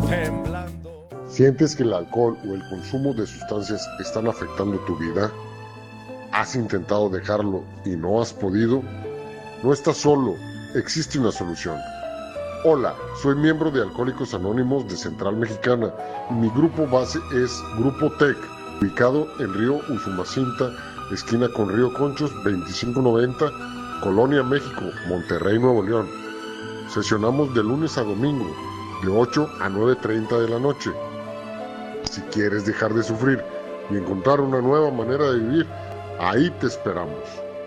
temblando. ¿Sientes que el alcohol o el consumo de sustancias están afectando tu vida? ¿Has intentado dejarlo y no has podido? No estás solo, existe una solución. Hola, soy miembro de Alcohólicos Anónimos de Central Mexicana y mi grupo base es Grupo TEC, ubicado en Río Usumacinta, esquina con Río Conchos 2590, Colonia México, Monterrey, Nuevo León. Sesionamos de lunes a domingo, de 8 a 9:30 de la noche. Si quieres dejar de sufrir y encontrar una nueva manera de vivir, ahí te esperamos.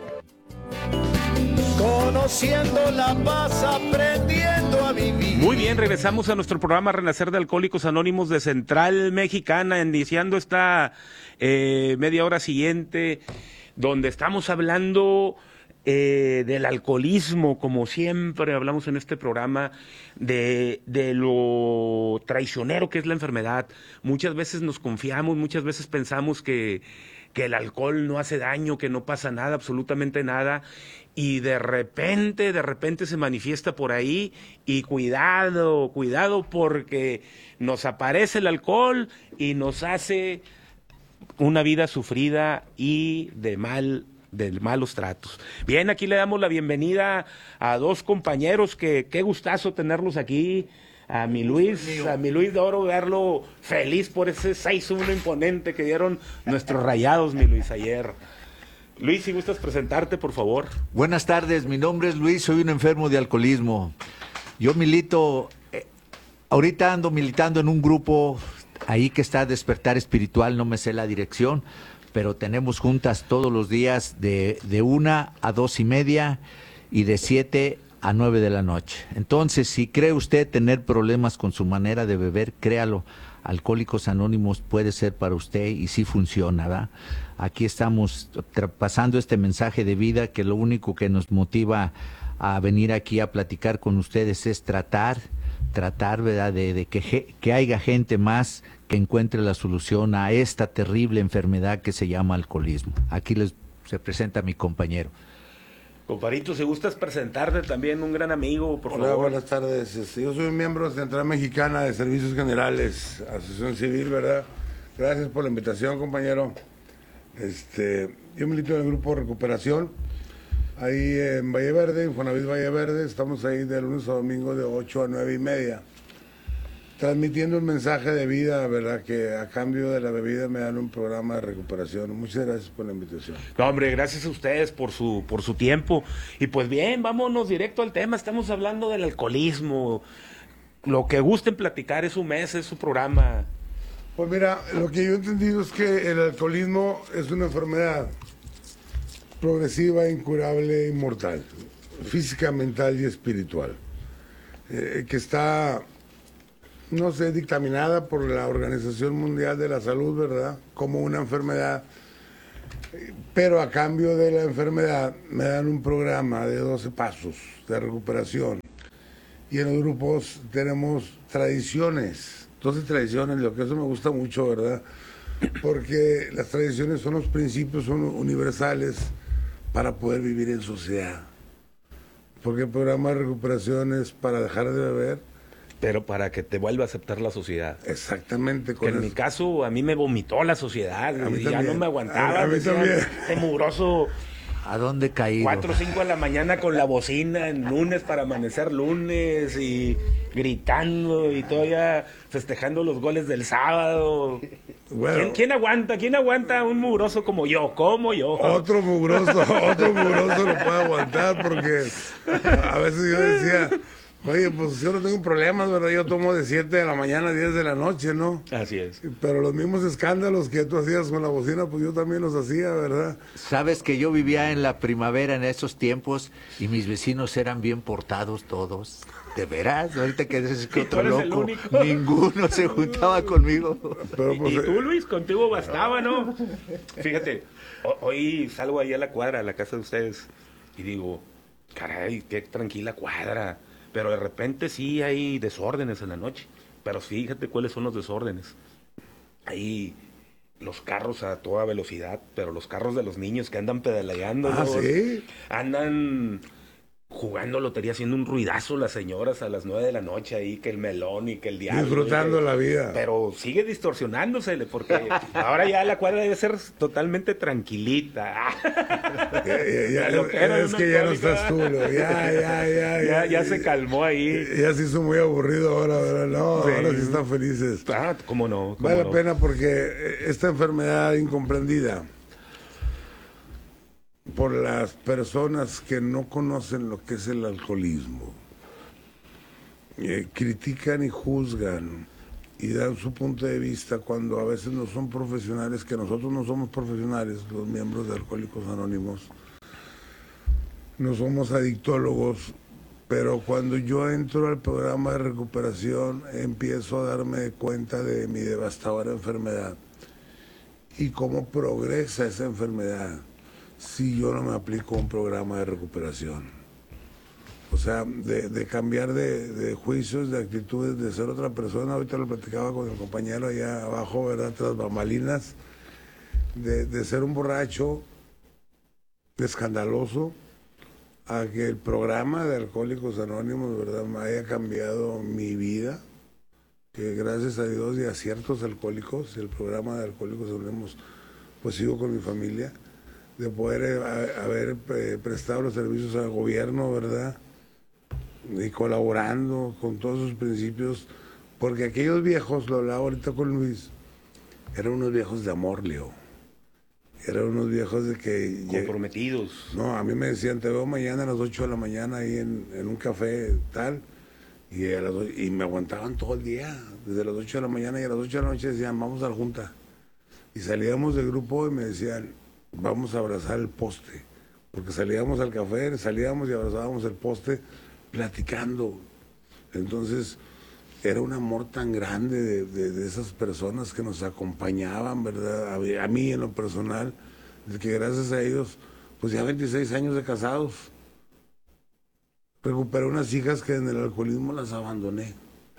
Conociendo la paz, aprendiendo a vivir. Muy bien, regresamos a nuestro programa Renacer de Alcohólicos Anónimos de Central Mexicana, iniciando esta media hora siguiente, donde estamos hablando del alcoholismo, como siempre hablamos en este programa, de lo traicionero que es la enfermedad. Muchas veces nos confiamos, muchas veces pensamos que el alcohol no hace daño, que no pasa nada, absolutamente nada, y de repente se manifiesta por ahí, y cuidado, porque nos aparece el alcohol y nos hace una vida sufrida y de malos tratos. Bien, aquí le damos la bienvenida a dos compañeros que qué gustazo tenerlos aquí. A mi Luis de Oro, verlo feliz por ese 6-1 imponente que dieron nuestros Rayados, mi Luis, ayer. Luis, si gustas presentarte, por favor. Buenas tardes, mi nombre es Luis, soy un enfermo de alcoholismo. Yo milito, ahorita ando militando en un grupo ahí que está Despertar Espiritual, no me sé la dirección, pero tenemos juntas todos los días de 1 a 2:30 y de 7 a 9 de la noche. Entonces, si cree usted tener problemas con su manera de beber, créalo, Alcohólicos Anónimos puede ser para usted y sí funciona, ¿verdad? Aquí estamos pasando este mensaje de vida que lo único que nos motiva a venir aquí a platicar con ustedes es tratar, ¿verdad? De que haya gente más que encuentre la solución a esta terrible enfermedad que se llama alcoholismo. Aquí se presenta mi compañero. Comparito, si gustas presentarte también, un gran amigo, por Hola, favor. buenas tardes. Yo soy miembro de Central Mexicana de Servicios Generales, Asociación Civil, ¿verdad? Gracias por la invitación, compañero. Yo milito en el grupo Recuperación, ahí en Valle Verde, Infonavit Valle Verde. Estamos ahí de lunes a domingo de 8 a 9:30, transmitiendo un mensaje de vida, ¿verdad? Que a cambio de la bebida me dan un programa de recuperación. Muchas gracias por la invitación. No, hombre, gracias a ustedes por su tiempo. Y pues bien, vámonos directo al tema. Estamos hablando del alcoholismo. Lo que gusten platicar es su mes, es su programa. Pues mira, lo que yo he entendido es que el alcoholismo es una enfermedad progresiva, incurable e inmortal, física, mental y espiritual, que está, no sé, dictaminada por la Organización Mundial de la Salud, ¿verdad?, como una enfermedad, pero a cambio de la enfermedad me dan un programa de 12 pasos de recuperación. Y en los grupos tenemos tradiciones, 12 tradiciones, lo que eso me gusta mucho, ¿verdad? Porque las tradiciones son los principios, son universales para poder vivir en sociedad. Porque el programa de recuperación es para dejar de beber. Pero para que te vuelva a aceptar la sociedad. Exactamente. Que en mi caso, a mí me vomitó la sociedad. Y ya no me aguantaba. A mí también. Este mugroso. ¿A dónde caí? 4 o 5 de la mañana con la bocina en lunes para amanecer lunes y gritando y todavía festejando los goles del sábado. Bueno, ¿Quién aguanta un mugroso como yo? Como yo. Otro mugroso lo puede aguantar, porque a veces yo decía, oye, pues yo no tengo problemas, ¿verdad? Yo tomo de 7 de la mañana a 10 de la noche, ¿no? Así es. Pero los mismos escándalos que tú hacías con la bocina, pues yo también los hacía, ¿verdad? Sabes que yo vivía en la primavera en esos tiempos y mis vecinos eran bien portados todos. ¿De veras? Ahorita que dices que otro loco, ninguno se juntaba conmigo. Pero, pues, ¿Y tú, Luis? Contigo bastaba, ¿no? Fíjate, hoy salgo ahí a la cuadra, a la casa de ustedes, y digo, caray, qué tranquila cuadra. Pero de repente sí hay desórdenes en la noche. Pero fíjate cuáles son los desórdenes. Ahí los carros a toda velocidad, pero los carros de los niños que andan pedaleando, ¿sí? andan jugando lotería, haciendo un ruidazo las señoras a las 9 de la noche ahí, que el melón y que el diablo. Disfrutando la vida. Pero sigue distorsionándosele, porque ahora ya la cuadra debe ser totalmente tranquilita. Es que ya no estás tú, Ya se calmó ahí. Ya se hizo muy aburrido ahora, ¿verdad? No, Sí. ahora sí están felices. ¿Cómo no? Vale la pena porque esta enfermedad incomprendida por las personas que no conocen lo que es el alcoholismo, critican y juzgan y dan su punto de vista cuando a veces no son profesionales, que nosotros no somos profesionales, los miembros de Alcohólicos Anónimos, no somos adictólogos, pero cuando yo entro al programa de recuperación empiezo a darme cuenta de mi devastadora enfermedad y cómo progresa esa enfermedad si yo no me aplico un programa de recuperación. O sea, de cambiar de juicios, de actitudes, de ser otra persona. Ahorita lo platicaba con el compañero allá abajo, ¿verdad? Tras bambalinas, de ser un borracho escandaloso, a que el programa de Alcohólicos Anónimos, ¿verdad?, me haya cambiado mi vida, que gracias a Dios y a ciertos alcohólicos, el programa de Alcohólicos Anónimos, pues sigo con mi familia, de poder haber prestado los servicios al gobierno, ¿verdad?, y colaborando con todos sus principios, porque aquellos viejos, lo hablaba ahorita con Luis, eran unos viejos de amor, Leo. Eran unos viejos de que... Comprometidos. No, a mí me decían, te veo mañana a las 8 de la mañana ahí en un café tal, y me aguantaban todo el día, desde las 8 de la mañana, y a las 8 de la noche decían, vamos a la junta. Y salíamos del grupo y me decían, vamos a abrazar el poste, porque salíamos al café, salíamos y abrazábamos el poste platicando. Entonces era un amor tan grande de esas personas que nos acompañaban, ¿verdad? A mí en lo personal, de que gracias a ellos, pues ya 26 años de casados, recuperé unas hijas que en el alcoholismo las abandoné.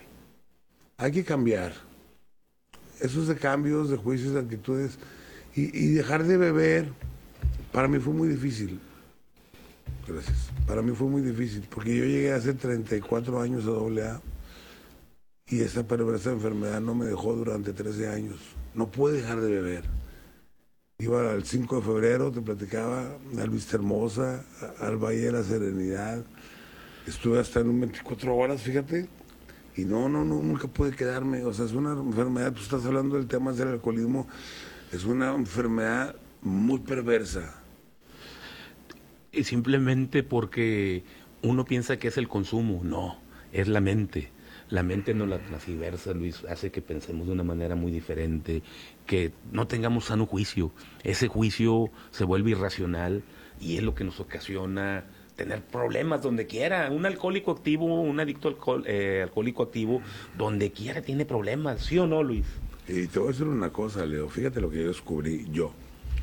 Hay que cambiar. Esos de cambios, de juicios, de actitudes, y dejar de beber, para mí fue muy difícil. Gracias. Para mí fue muy difícil, porque yo llegué hace 34 años a AA, y esa perversa enfermedad no me dejó durante 13 años. No pude dejar de beber. Iba al 5 de febrero, te platicaba, al Vista Hermosa, al Valle de la Serenidad. Estuve hasta en un 24 horas, fíjate. Y nunca pude quedarme. O sea, es una enfermedad, tú estás hablando del tema del alcoholismo, es una enfermedad muy perversa. Y simplemente porque uno piensa que es el consumo. No, es la mente. La mente nos la transversa, Luis, hace que pensemos de una manera muy diferente, que no tengamos sano juicio. Ese juicio se vuelve irracional y es lo que nos ocasiona tener problemas donde quiera. Un alcohólico activo, un adicto alcohólico activo, donde quiera tiene problemas, ¿sí o no, Luis? Y te voy a decir una cosa, Leo, fíjate lo que yo descubrí yo.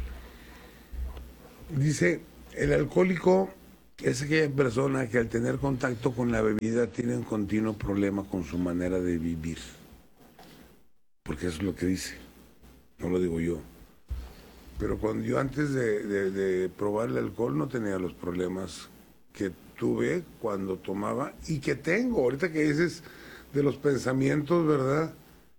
Dice, el alcohólico es aquella persona que al tener contacto con la bebida tiene un continuo problema con su manera de vivir. Porque eso es lo que dice, no lo digo yo. Pero cuando yo antes de probar el alcohol no tenía los problemas que tuve cuando tomaba y que tengo. Ahorita que dices de los pensamientos, ¿verdad?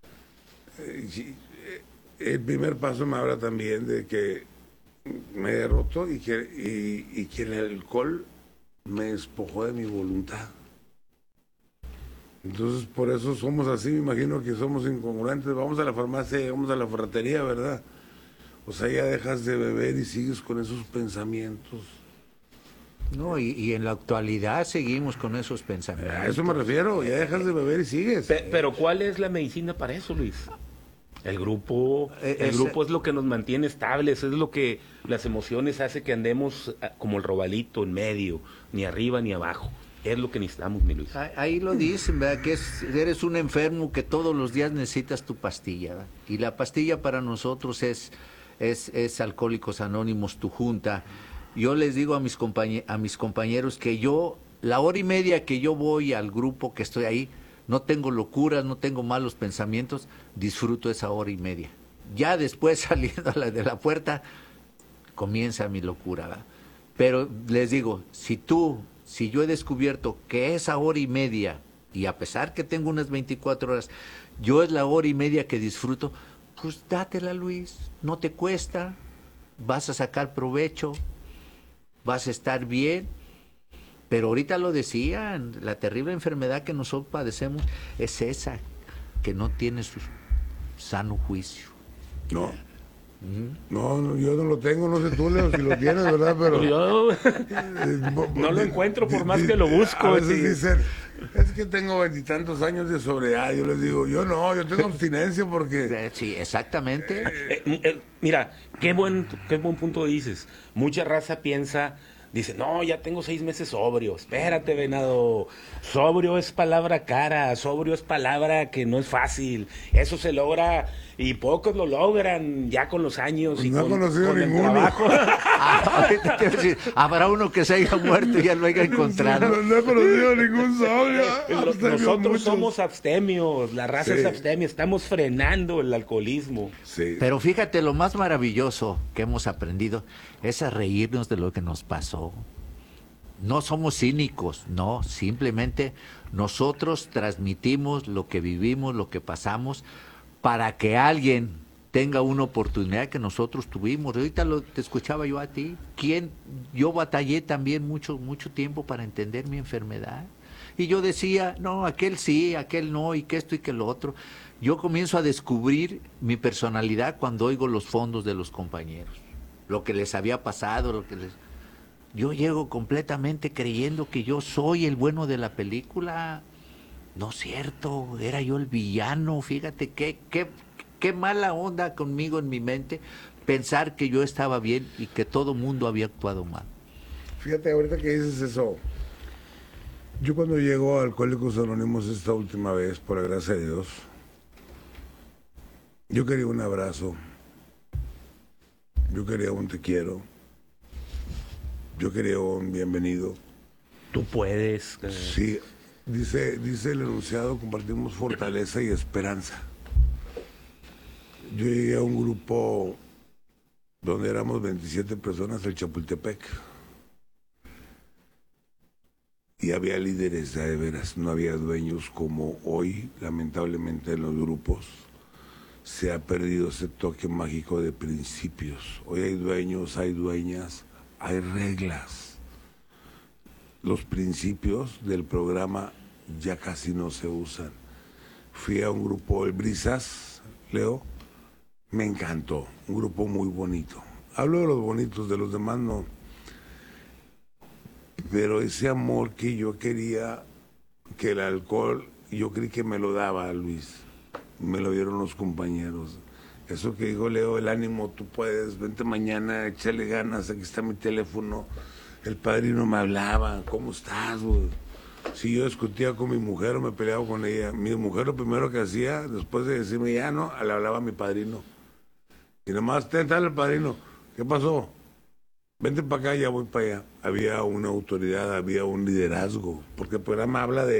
El primer paso me habla también de que me derrotó y que el alcohol me despojó de mi voluntad. Entonces por eso somos así, me imagino que somos incongruentes. Vamos a la farmacia, vamos a la ferretería, ¿verdad? O sea, ya dejas de beber y sigues con esos pensamientos. No, y en la actualidad seguimos con esos pensamientos. A eso me refiero, ya dejas de beber y sigues. Pero ¿cuál es la medicina para eso, Luis? El grupo es lo que nos mantiene estables, es lo que las emociones hace que andemos como el robalito en medio, ni arriba ni abajo. Es lo que necesitamos, mi Luis. Ahí lo dicen, ¿verdad? Que eres un enfermo que todos los días necesitas tu pastilla, ¿verdad? Y la pastilla para nosotros es Alcohólicos Anónimos, tu junta. Yo les digo a mis compañeros que yo, la hora y media que yo voy al grupo, que estoy ahí, no tengo locuras, no tengo malos pensamientos, disfruto esa hora y media. Ya después, saliendo de la puerta, comienza mi locura, ¿verdad? Pero les digo, si si yo he descubierto que esa hora y media, y a pesar que tengo unas 24 horas, yo es la hora y media que disfruto, pues dátela, Luis, no te cuesta, vas a sacar provecho, vas a estar bien. Pero ahorita lo decían, la terrible enfermedad que nosotros padecemos es esa, que no tiene su sano juicio. No. No, yo no lo tengo, no sé tú, Leo, si lo tienes, ¿verdad? Pero Yo no lo encuentro por más que lo busco. A veces sí. dicen, es que tengo 20 años de sobriedad. Yo les digo, yo no, yo tengo abstinencia porque... Sí, exactamente. Mira, qué buen punto dices. Mucha raza piensa, dice, no, ya tengo 6 meses sobrio. Espérate, venado. Sobrio es palabra cara, sobrio es palabra que no es fácil. Eso se logra y pocos lo logran ya con los años Pues y no he conocido con el ninguno. trabajo. Ahorita te voy a decir, habrá uno que se haya muerto y ya lo haya encontrado. No he conocido ningún sobrio. Nosotros somos abstemios, la raza Sí. es abstemia, estamos frenando el alcoholismo. Sí. Pero fíjate, lo más maravilloso que hemos aprendido es a reírnos de lo que nos pasó. No somos cínicos, no, simplemente nosotros transmitimos lo que vivimos, lo que pasamos, para que alguien tenga una oportunidad que nosotros tuvimos. Ahorita te escuchaba yo a ti. Yo batallé también mucho tiempo para entender mi enfermedad. Y yo decía, no, aquel sí, aquel no, y que esto y que lo otro. Yo comienzo a descubrir mi personalidad cuando oigo los fondos de los compañeros. Lo que les había pasado, yo llego completamente creyendo que yo soy el bueno de la película. No es cierto, era yo el villano. Fíjate qué mala onda conmigo en mi mente pensar que yo estaba bien y que todo mundo había actuado mal. Fíjate, ahorita que dices eso, yo cuando llego a Alcohólicos Anónimos esta última vez, por la gracia de Dios, yo quería un abrazo, yo quería un te quiero, yo quería un bienvenido. Tú puedes. Sí, dice el enunciado, compartimos fortaleza y esperanza. Yo llegué a un grupo donde éramos 27 personas, el Chapultepec. Y había líderes de veras, no había dueños como hoy, lamentablemente en los grupos. Se ha perdido ese toque mágico de principios. Hoy hay dueños, hay dueñas, hay reglas. Los principios del programa ya casi no se usan. Fui a un grupo, el Brisas, Leo, me encantó, un grupo muy bonito. Hablo de los bonitos, de los demás no. Pero ese amor que yo quería, que el alcohol, yo creí que me lo daba Luis, me lo dieron los compañeros. Eso que dijo Leo, el ánimo, tú puedes, vente mañana, échale ganas, aquí está mi teléfono. El padrino me hablaba, ¿cómo estás, güey? Si yo discutía con mi mujer o me peleaba con ella, mi mujer lo primero que hacía, después de decirme ya no, le hablaba a mi padrino. Y nomás, tal el padrino, ¿qué pasó? Vente para acá, ya voy para allá. Había una autoridad, había un liderazgo, porque el programa habla de